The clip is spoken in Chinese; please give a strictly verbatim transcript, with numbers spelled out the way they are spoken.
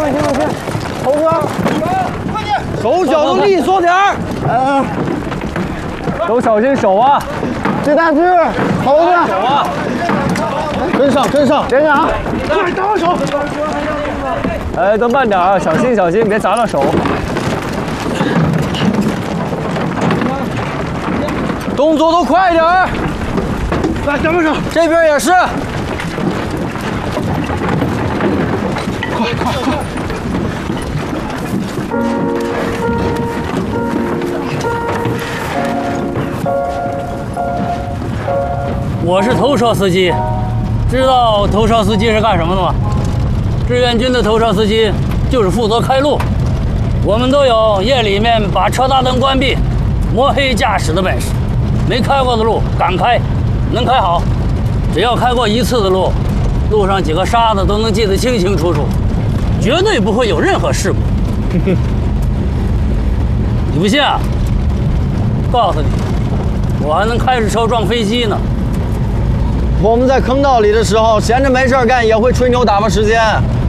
放心放心，猴哥， 快点， 手脚都利索点儿。 呃， 都小心手啊！ 这大志，猴子， 手啊！ 跟上跟上，连长， 快打手！ 哎，都慢点啊，小心小心，别砸到手。动作都快点儿！ 来，咱们手， 这边也是。 快快快！ 我是头车司机，知道头车司机是干什么的吗？志愿军的头车司机就是负责开路。我们都有夜里面把车大灯关闭、摸黑驾驶的本事。没开过的路敢开，能开好。只要开过一次的路，路上几个沙子都能记得清清楚楚，绝对不会有任何事故。你不信啊？告诉你，我还能开着车撞飞机呢。 我们在坑道里的时候，闲着没事干也会吹牛打发时间。